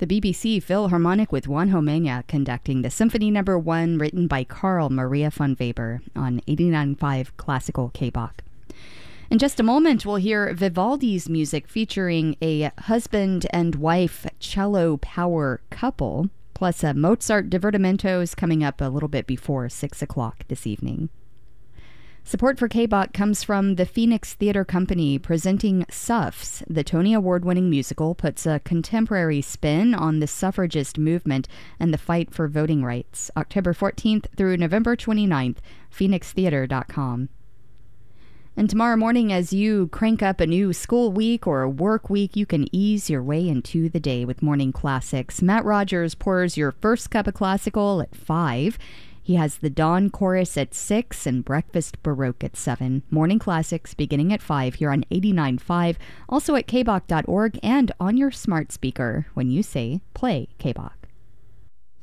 The BBC Philharmonic with Juan Homenya conducting the Symphony No. 1 written by Carl Maria von Weber on 89.5 Classical K-Bach. In just a moment, we'll hear Vivaldi's music featuring a husband and wife cello power couple, plus a Mozart divertimentos coming up a little bit before 6 o'clock this evening. Support for K-Bach comes from the Phoenix Theater Company presenting Suffs. The Tony Award-winning musical puts a contemporary spin on the suffragist movement and the fight for voting rights. October 14th through November 29th, phoenixtheater.com. And tomorrow morning, as you crank up a new school week or a work week, you can ease your way into the day with morning classics. Matt Rogers pours your first cup of classical at 5. He has the Dawn Chorus at 6 and Breakfast Baroque at 7. Morning classics beginning at 5 here on 89.5, also at kbach.org and on your smart speaker when you say play K-Bach.